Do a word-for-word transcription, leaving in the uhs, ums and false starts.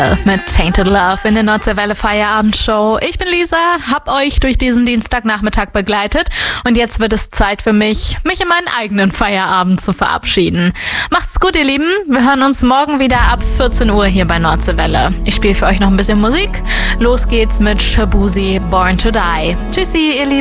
Adele mit Tainted Love in der Nordseewelle Feierabendshow. Ich bin Lisa, hab euch durch diesen Dienstagnachmittag begleitet und jetzt wird es Zeit für mich, mich in meinen eigenen Feierabend zu verabschieden. Macht's gut, ihr Lieben. Wir hören uns morgen wieder ab vierzehn Uhr hier bei Nordseewelle. Ich spiele für euch noch ein bisschen Musik. Los geht's mit Shabuzi, Born to Die. Tschüssi, ihr Lieben.